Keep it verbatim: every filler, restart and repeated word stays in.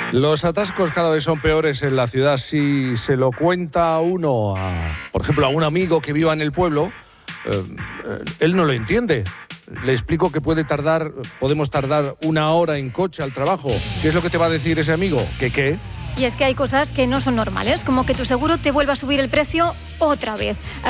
Los atascos cada vez son peores en la ciudad. Si se lo cuenta uno, a, por ejemplo, a un amigo que viva en el pueblo, eh, eh, él no lo entiende. Le explico que puede tardar, podemos tardar una hora en coche al trabajo. ¿Qué es lo que te va a decir ese amigo? ¿Que qué? Y es que hay cosas que no son normales, como que tu seguro te vuelva a subir el precio otra vez.